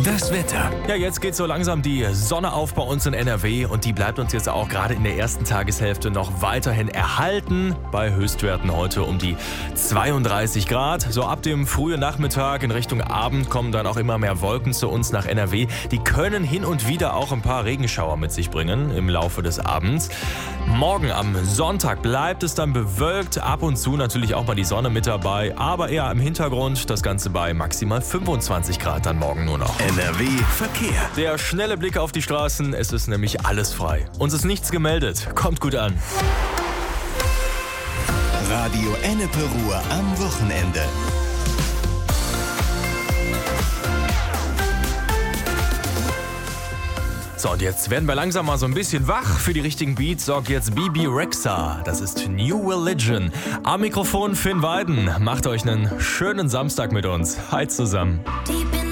Das Wetter. Ja, jetzt geht so langsam die Sonne auf bei uns in NRW und die bleibt uns jetzt auch gerade in der ersten Tageshälfte noch weiterhin erhalten. Bei Höchstwerten heute um die 32 Grad. So ab dem frühen Nachmittag in Richtung Abend kommen dann auch immer mehr Wolken zu uns nach NRW. Die können hin und wieder auch ein paar Regenschauer mit sich bringen im Laufe des Abends. Morgen am Sonntag bleibt es dann bewölkt. Ab und zu natürlich auch mal die Sonne mit dabei, aber eher im Hintergrund. Das Ganze bei maximal 25 Grad dann morgen nur noch. NRW Verkehr. Der schnelle Blick auf die Straßen, es ist nämlich alles frei. Uns ist nichts gemeldet. Kommt gut an. Radio Ennepe Ruhr am Wochenende. So, und jetzt werden wir langsam mal so ein bisschen wach. Für die richtigen Beats sorgt jetzt Bebe Rexha. Das ist New Religion. Am Mikrofon Finn Weiden. Macht euch einen schönen Samstag mit uns. Hi zusammen. Die